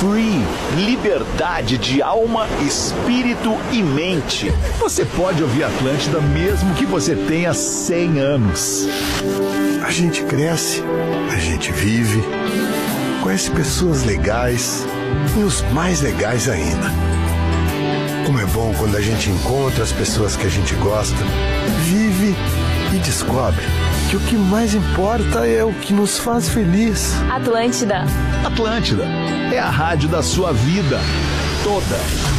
Free, liberdade de alma, espírito e mente. Você pode ouvir Atlântida mesmo que você tenha 100 anos. A gente cresce, a gente vive, conhece pessoas legais e os mais legais ainda. Como é bom quando a gente encontra as pessoas que a gente gosta, vive e descobre que o que mais importa é o que nos faz feliz. Atlântida. Atlântida é a rádio da sua vida toda.